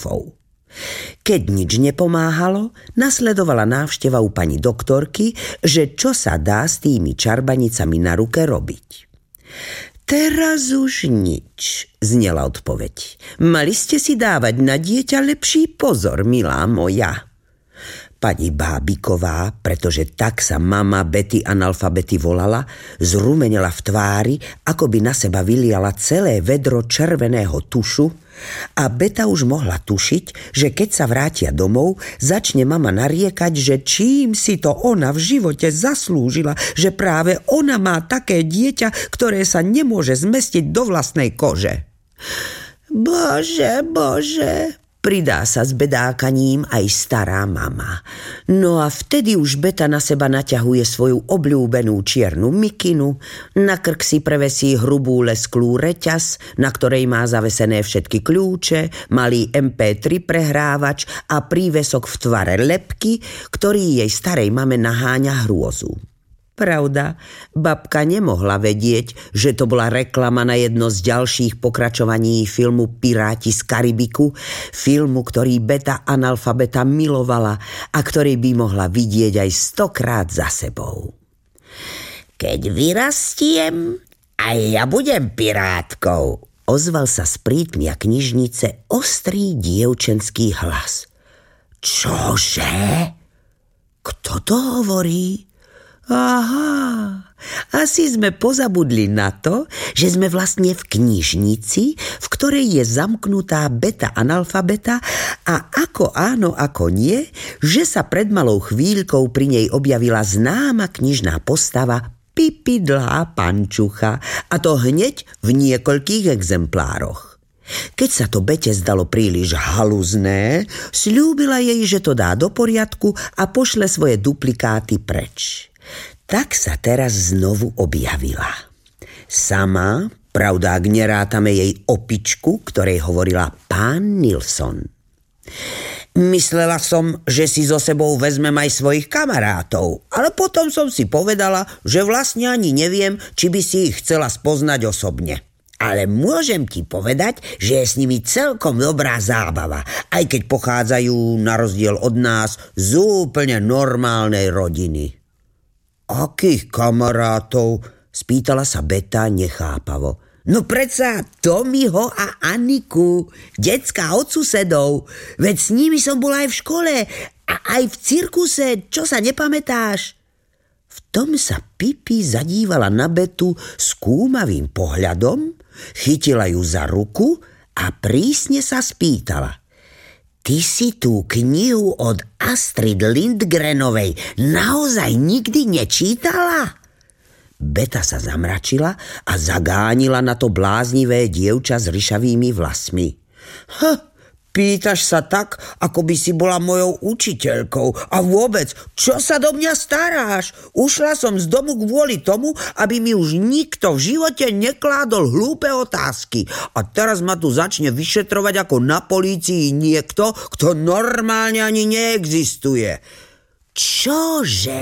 šéfov. Keď nič nepomáhalo, nasledovala návšteva u pani doktorky, že čo sa dá s tými čarbanicami na ruke robiť. Teraz už nič, znela odpoveď. Mali ste si dávať na dieťa lepší pozor, milá moja. Pani Bábiková, pretože tak sa mama Betty analfabety volala, zrumenela v tvári, ako by na seba vyliala celé vedro červeného tušu a Beta už mohla tušiť, že keď sa vrátia domov, začne mama nariekať, že čím si to ona v živote zaslúžila, že práve ona má také dieťa, ktoré sa nemôže zmestiť do vlastnej kože. Bože, pridá sa s bedákaním aj stará mama. No a vtedy už Beta na seba naťahuje svoju obľúbenú čiernu mikinu, na krk si prevesí hrubú lesklú reťaz, na ktorej má zavesené všetky kľúče, malý MP3 prehrávač a prívesok v tvare lebky, ktorý jej starej mame naháňa hrôzu. Pravda, babka nemohla vedieť, že to bola reklama na jedno z ďalších pokračovaní filmu Piráti z Karibiku, filmu, ktorý Beta analfabeta milovala a ktorý by mohla vidieť aj 100-krát za sebou. Keď vyrastiem, aj ja budem pirátkou, ozval sa z prítmia knižnice ostrý dievčenský hlas. Čože? Kto to hovorí? Aha, asi sme pozabudli na to, že sme vlastne v knižnici, v ktorej je zamknutá Beta analfabeta a ako áno, ako nie, že sa pred malou chvíľkou pri nej objavila známa knižná postava Pipi dlhá pančucha, a to hneď v niekoľkých exemplároch. Keď sa to Bete zdalo príliš haluzné, sľúbila jej, že to dá do poriadku a pošle svoje duplikáty preč. Tak sa teraz znovu objavila. Sama, pravda, ak nerátame jej opičku, ktorej hovorila pán Nilsson. Myslela som, že si so sebou vezmem aj svojich kamarátov, ale potom som si povedala, že vlastne ani neviem, či by si ich chcela spoznať osobne. Ale môžem ti povedať, že je s nimi celkom dobrá zábava, aj keď pochádzajú na rozdiel od nás z úplne normálnej rodiny. Akých kamarátov? Spýtala sa Beta nechápavo. No predsa Tomiho a Aniku, decka od susedov. Veď s nimi som bola aj v škole a aj v cirkuse, čo sa nepamätáš? V tom sa Pipi zadívala na Betu skúmavým pohľadom, chytila ju za ruku a prísne sa spýtala. Ty si tú knihu od Astrid Lindgrenovej naozaj nikdy nečítala? Beta sa zamračila a zagánila na to bláznivé dievča s ryšavými vlasmi. Pýtaš sa tak, ako by si bola mojou učiteľkou. A vôbec, čo sa do mňa staráš? Ušla som z domu kvôli tomu, aby mi už nikto v živote nekládol hlúpe otázky. A teraz ma tu začne vyšetrovať ako na polícii niekto, kto normálne ani neexistuje. Čože?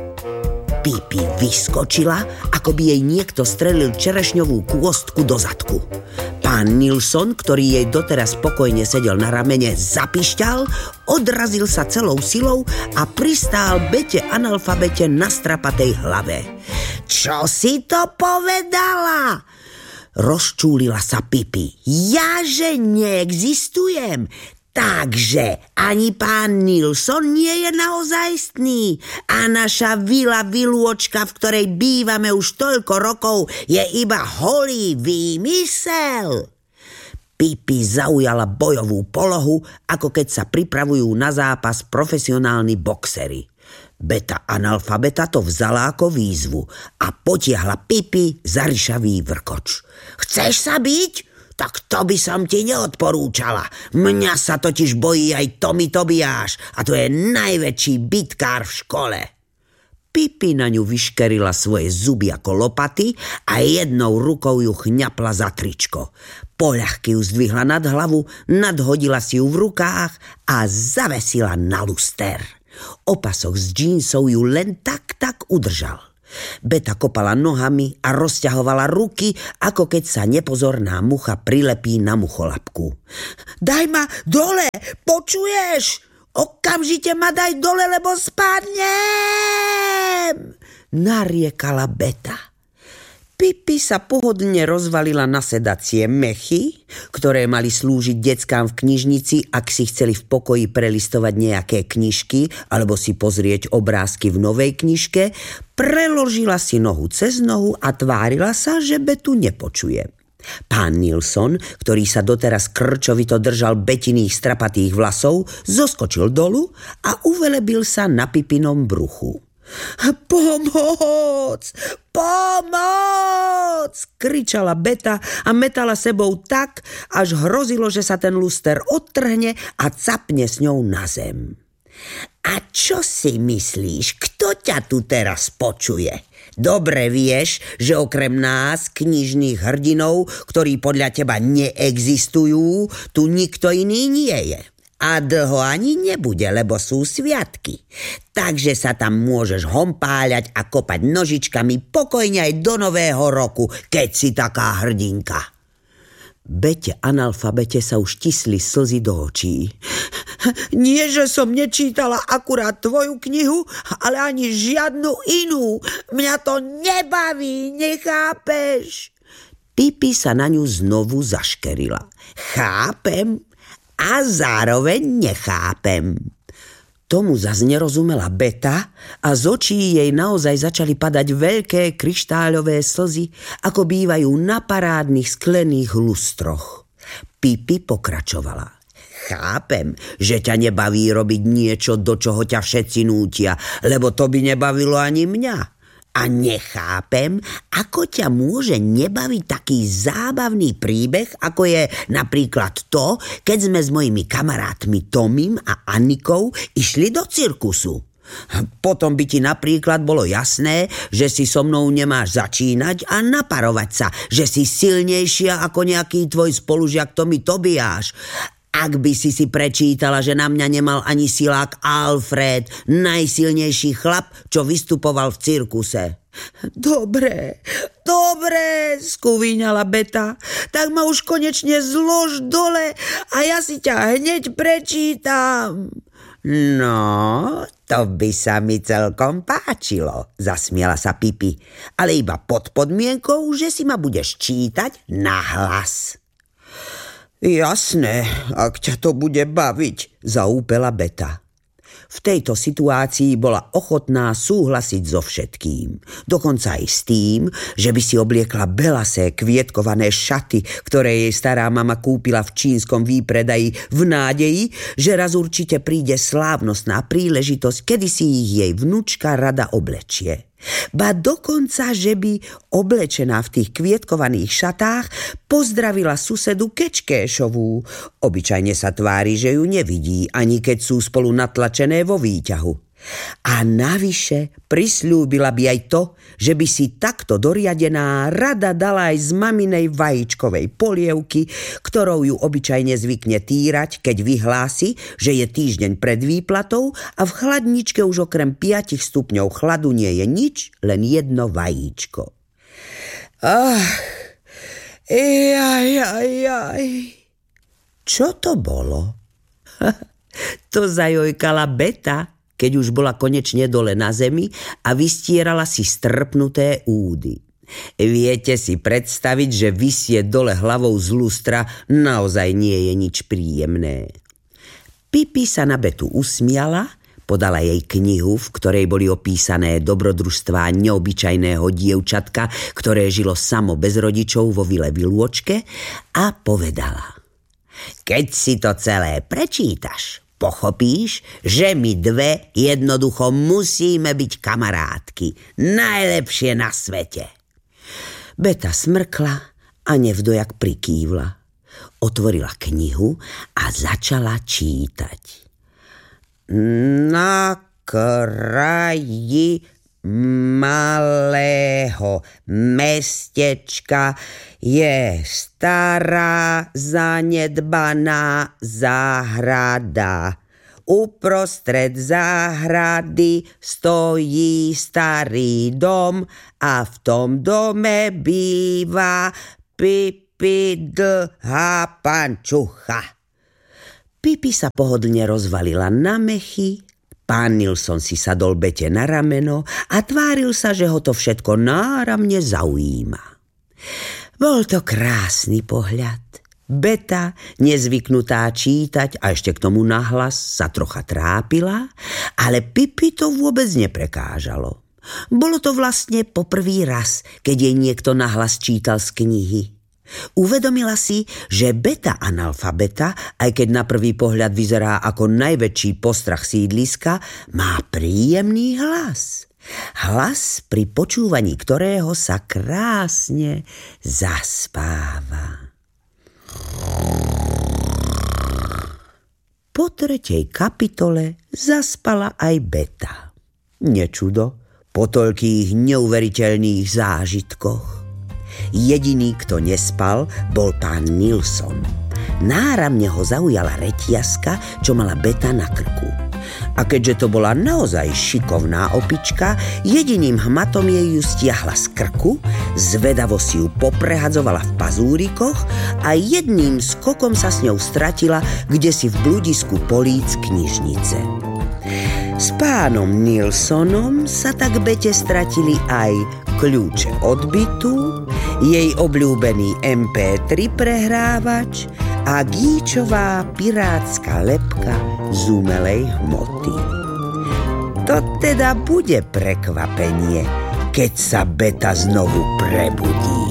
Pipi vyskočila, ako by jej niekto strelil čerešňovú kôstku do zadku. Pán Nilsson, ktorý jej doteraz spokojne sedel na ramene, zapišťal, odrazil sa celou silou a pristál Bete analfabete na strapatej hlave. Čo si to povedala? Rozčúlila sa Pipi. Ja, že neexistujem? Takže ani pán Nilsson nie je naozajstný a naša vilôčka, v ktorej bývame už toľko rokov, je iba holý výmysel. Pipi zaujala bojovú polohu, ako keď sa pripravujú na zápas profesionálni boxeri. Beta analfabeta to vzala ako výzvu a potiahla Pipi za ryšavý vrkoč. Chceš sa biť? Tak to by som ti neodporúčala. Mňa sa totiž bojí aj Tommy Tobiáš a to je najväčší bitkár v škole. Pipi na ňu vyškerila svoje zuby ako lopaty a jednou rukou ju chňapla za tričko. Poľahky ju zdvihla nad hlavu, nadhodila si ju v rukách a zavesila na luster. Opasok z džínsov ju len tak udržal. Beta kopala nohami a rozťahovala ruky, ako keď sa nepozorná mucha prilepí na mucholapku. Daj ma dole, počuješ? Okamžite ma daj dole, lebo spadnem! Nariekala Beta. Pipi sa pohodlne rozvalila na sedacie mechy, ktoré mali slúžiť deckám v knižnici, ak si chceli v pokoji prelistovať nejaké knižky alebo si pozrieť obrázky v novej knižke, preložila si nohu cez nohu a tvárila sa, že Betu nepočuje. Pán Nilsson, ktorý sa doteraz krčovito držal Betiných strapatých vlasov, zoskočil dolu a uvelebil sa na Pipinom bruchu. Pomoc! Pomoc! Kričala Beta a metala sebou tak, až hrozilo, že sa ten luster odtrhne a capne s ňou na zem. A čo si myslíš, kto ťa tu teraz počuje? Dobre vieš, že okrem nás, knižných hrdinov, ktorí podľa teba neexistujú, tu nikto iný nie je. A dlho ani nebude, lebo sú sviatky. Takže sa tam môžeš hompáľať a kopať nožičkami pokojne aj do nového roku, keď si taká hrdinka. Bete analfabete sa už tisli slzy do očí. Nie, že som nečítala akurát tvoju knihu, ale ani žiadnu inú. Mňa to nebaví, nechápeš? Pipi sa na ňu znovu zaškerila. Chápem a zároveň nechápem. Tomu zas nerozumela Beta a z očí jej naozaj začali padať veľké kryštáľové slzy, ako bývajú na parádnych sklených lustroch. Pipi pokračovala. Chápem, že ťa nebaví robiť niečo, do čoho ťa všetci nútia, lebo to by nebavilo ani mňa. A nechápem, ako ťa môže nebaviť taký zábavný príbeh, ako je napríklad to, keď sme s mojimi kamarátmi Tomim a Annikou išli do cirkusu. Potom by ti napríklad bolo jasné, že si so mnou nemáš začínať a naparovať sa, že si silnejšia ako nejaký tvoj spolužiak Tommy Tobiáš. Ak by si prečítala, že na mňa nemal ani silák Alfred, najsilnejší chlap, čo vystupoval v cirkuse. Dobre, skúvíňala Beta. Tak ma už konečne zlož dole a ja si ťa hneď prečítam. No, to by sa mi celkom páčilo, zasmiala sa Pipi, ale iba pod podmienkou, že si ma budeš čítať nahlas. Jasné, ak ťa to bude baviť, zaúpela Beta. V tejto situácii bola ochotná súhlasiť so všetkým. Dokonca aj s tým, že by si obliekla belasé kvietkované šaty, ktoré jej stará mama kúpila v čínskom výpredaji v nádeji, že raz určite príde slávnostná príležitosť, kedy si ich jej vnučka rada oblečie. Ba dokonca, že by oblečená v tých kvietkovaných šatách pozdravila susedu Kečkéšovú. Obyčajne sa tvári, že ju nevidí, ani keď sú spolu natlačené vo výťahu. A navyše prisľúbila by aj to, že by si takto doriadená rada dala aj z maminej vajíčkovej polievky, ktorou ju obyčajne zvykne týrať, keď vyhlási, že je týždeň pred výplatou a v chladničke už okrem 5 stupňov chladu nie je nič, len jedno vajíčko. Čo to bolo? To zajojkala Beta, keď už bola konečne dole na zemi a vystierala si strpnuté údy. Viete si predstaviť, že visieť dole hlavou z lustra naozaj nie je nič príjemné. Pipi sa na Betu usmiala, podala jej knihu, v ktorej boli opísané dobrodružstvá neobyčajného dievčatka, ktoré žilo samo bez rodičov vo vile Vilôčke, a povedala: Keď si to celé prečítaš, pochopíš, že my dve jednoducho musíme byť kamarátky. Najlepšie na svete. Beta smrkla a nevdojak prikývla. Otvorila knihu a začala čítať. Na kraji malého mestečka je stará zanedbaná záhrada. Uprostred záhrady stojí starý dom a v tom dome býva Pipi dlhá pančucha. Pipi sa pohodlne rozvalila na mechy, pán Nilsson si sadol Bete na rameno a tváril sa, že ho to všetko náramne zaujíma. Bol to krásny pohľad. Beta, nezvyknutá čítať a ešte k tomu nahlas, sa trocha trápila, ale Pipi to vôbec neprekážalo. Bolo to vlastne poprvý raz, keď jej niekto nahlas čítal z knihy. Uvedomila si, že Beta analfabeta, aj keď na prvý pohľad vyzerá ako najväčší postrach sídliska, má príjemný hlas. Hlas, pri počúvaní ktorého sa krásne zaspáva. Po 3. kapitole zaspala aj Beta. Nečudo, po toľkých neuveriteľných zážitkoch. Jediný, kto nespal, bol pán Nilsson. Náramne ho zaujala reťazka, čo mala Beta na krku. A keďže to bola naozaj šikovná opička, jediným hmatom jej ju stiahla z krku, zvedavo si ju poprehadzovala v pazúrikoch a jedným skokom sa s ňou stratila kdesi v bludisku políc knižnice. S pánom Nilssonom sa tak Bete stratili aj kľúče od bytu, jej obľúbený MP3 prehrávač a gíčová pirátska lebka z umelej hmoty. To teda bude prekvapenie, keď sa Beta znovu prebudí.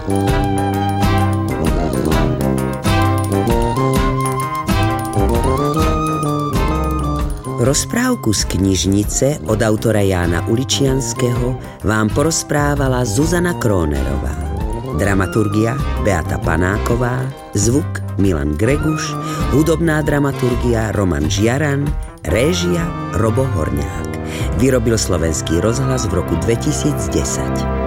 Rozprávku z knižnice od autora Jána Uličianského vám porozprávala Zuzana Krónerová. Dramaturgia Beata Panáková, zvuk Milan Greguš, hudobná dramaturgia Roman Žiaran, réžia Robo Horňák. Vyrobil Slovenský rozhlas v roku 2010.